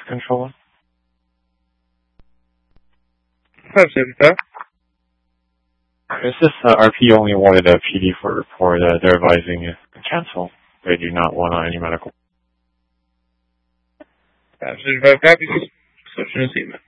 controller? 575. Is this RP only wanted a PD for report? They're advising cancel. They do not want any medical. 575 copies. Reception is email.